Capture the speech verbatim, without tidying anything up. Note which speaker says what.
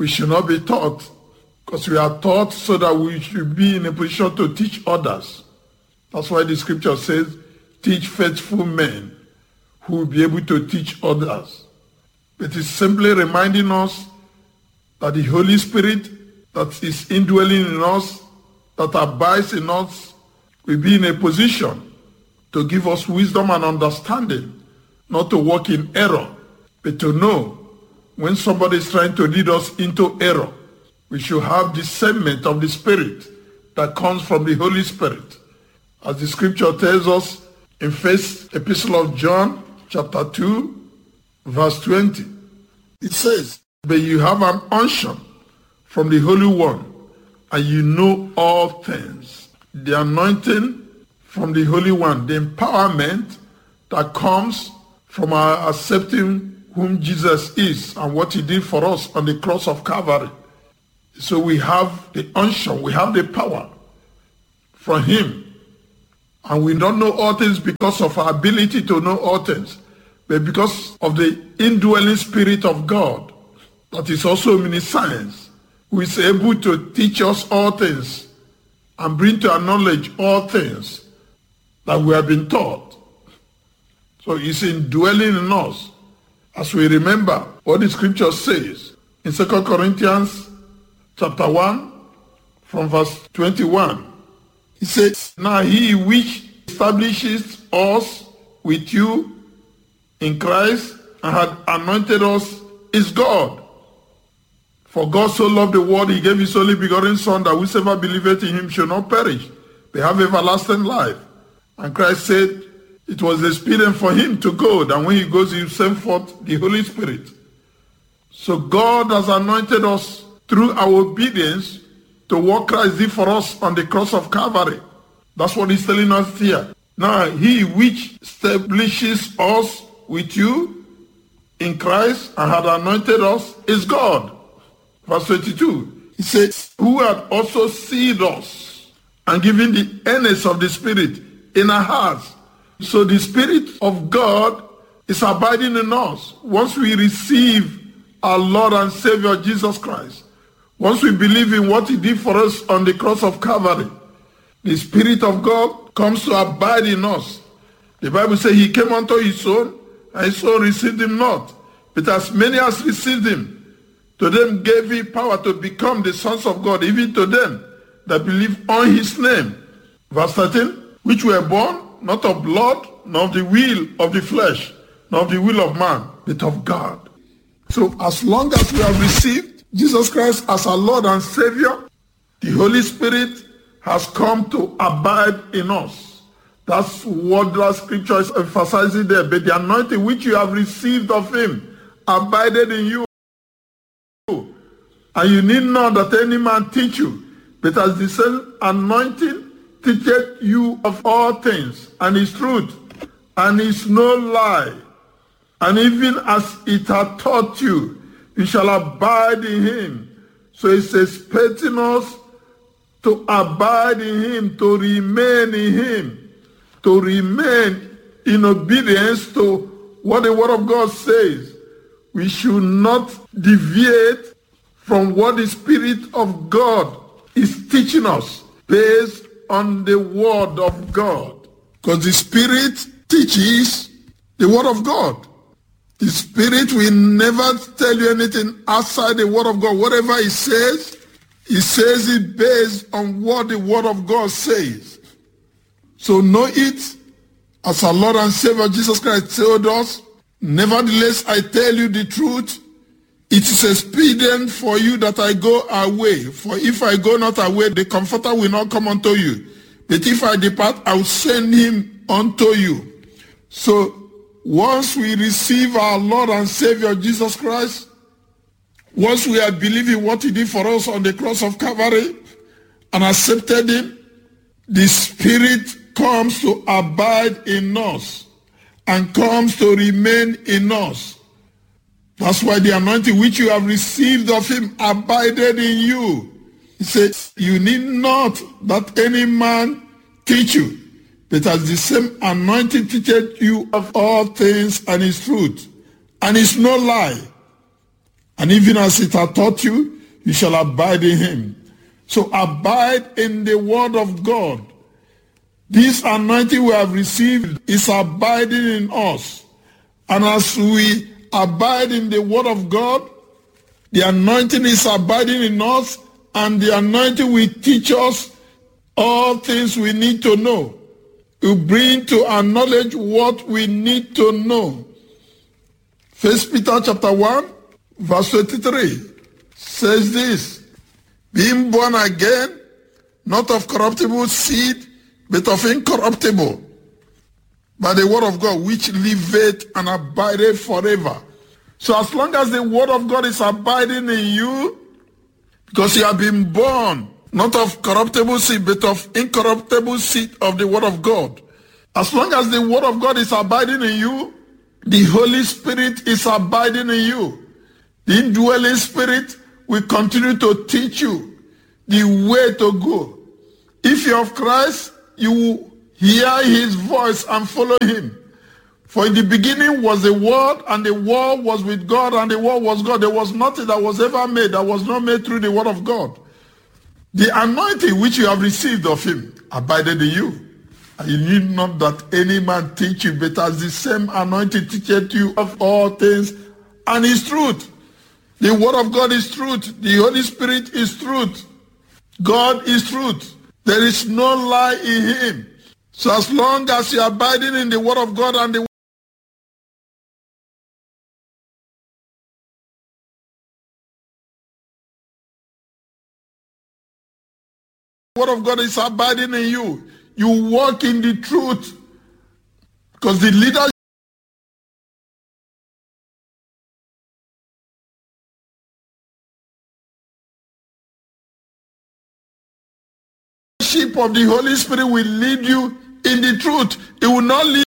Speaker 1: we should not be taught, because we are taught so that we should be in a position to teach others. That's why the scripture says, teach faithful men who will be able to teach others. It is simply reminding us that the Holy Spirit that is indwelling in us, that abides in us, will be in a position to give us wisdom and understanding, not to walk in error, but to know when somebody is trying to lead us into error. We should have discernment of the Spirit that comes from the Holy Spirit. As the scripture tells us in First Epistle of John, chapter two, verse twenty, it says, but you have an unction from the Holy One, and you know all things. The anointing from the Holy One, the empowerment that comes from our accepting whom Jesus is and what he did for us on the cross of Calvary. So we have the unction, we have the power from him. And we don't know all things because of our ability to know all things, but because of the indwelling Spirit of God that is also omniscience, who is able to teach us all things and bring to our knowledge all things that we have been taught. So it's indwelling in us. As we remember what the scripture says in Second Corinthians chapter one from verse twenty-one. It says, now he which establishes us with you in Christ and had anointed us is God. For God so loved the world, he gave his only begotten Son, that whosoever believeth in him shall not perish, but have everlasting life. And Christ said it was expedient for him to go, that when he goes, he will send forth the Holy Spirit. So God has anointed us through our obedience to what Christ did for us on the cross of Calvary. That's what he's telling us here. Now, he which establishes us with you in Christ and had anointed us is God. Verse twenty-two, he says, who had also sealed us and given the earnest of the Spirit in our hearts. So the Spirit of God is abiding in us once we receive our Lord and Savior Jesus Christ. Once we believe in what he did for us on the cross of Calvary, the Spirit of God comes to abide in us. The Bible says he came unto his own, and his own received him not. But as many as received him, to them gave he power to become the sons of God, even to them that believe on his name. Verse thirteen, which were born not of blood, nor of the will of the flesh, nor of the will of man, but of God. So as long as we have received Jesus Christ as our Lord and Savior, the Holy Spirit has come to abide in us. That's what the scripture is emphasizing there. But the anointing which you have received of him abided in you. And you need not that any man teach you, but as the same anointing teacheth you of all things, and is truth, and is no lie. And even as it hath taught you, you shall abide in him. So it's expecting us to abide in him, to remain in him, to remain in obedience to what the word of God says. We should not deviate from what the Spirit of God is teaching us based on the word of God. Because the Spirit teaches the word of God. The Spirit will never tell you anything outside the word of God. Whatever he says, he says it based on what the word of God says. So know it as our Lord and Savior Jesus Christ told us. Nevertheless, I tell you the truth. It is expedient for you that I go away. For if I go not away, the Comforter will not come unto you. But if I depart, I will send him unto you. So once we receive our Lord and Savior Jesus Christ, once we have believed in what he did for us on the cross of Calvary and accepted him, the Spirit comes to abide in us and comes to remain in us. That's why the anointing which you have received of him abided in you. He says, you need not that any man teach you, but as the same anointing teacheth you of all things and is truth, and is no lie. And even as it hath taught you, you shall abide in him. So abide in the word of God. This anointing we have received is abiding in us. And as we abide in the word of God, the anointing is abiding in us, and the anointing will teach us all things we need to know. To bring to our knowledge what we need to know. First Peter chapter one, verse twenty-three says this, being born again, not of corruptible seed, but of incorruptible, by the word of God, which liveth and abideth forever. So as long as the word of God is abiding in you, because you have been born, not of corruptible seed, but of incorruptible seed of the word of God. As long as the word of God is abiding in you, the Holy Spirit is abiding in you. The indwelling Spirit will continue to teach you the way to go. If you're of Christ, you will hear his voice and follow him. For in the beginning was the Word, and the Word was with God, and the Word was God. There was nothing that was ever made that was not made through the Word of God. The anointing which you have received of him abided in you. And you need not that any man teach you, but as the same anointing teacheth you of all things, and is truth. The Word of God is truth. The Holy Spirit is truth. God is truth. There is no lie in him. So as long as you are abiding in the Word of God, and the Word of God is abiding in you, you walk in the truth. Because the leadership of the Holy Spirit will lead you in the truth. It will not lead